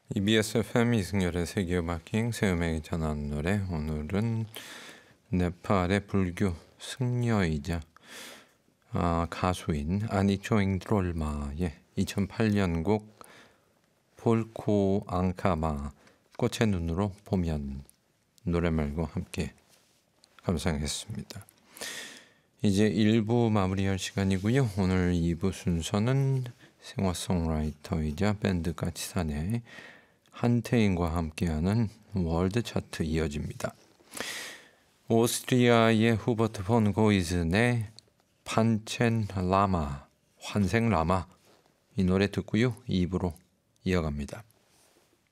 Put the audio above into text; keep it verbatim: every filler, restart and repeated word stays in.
이비에스 에프엠 이승열의 세계음악여행 새음악이 전하는 노래. 오늘은 네팔의 불교 승려이자 아, 가수인 아니초 잉드롤마의 이천팔 년 곡 볼코 앙카마 꽃의 눈으로 보면 노래말과 함께 감상했습니다. 이제 일 부 마무리할 시간이고요. 오늘 이 부 순서는 생화송라이터이자 밴드 까치산의 한태인과 함께하는 월드 차트 이어집니다. 오스트리아의 후버트 폰 고이즌의 판첸 라마, 환생 라마, 이 노래 듣고요. 이 부로 이어갑니다.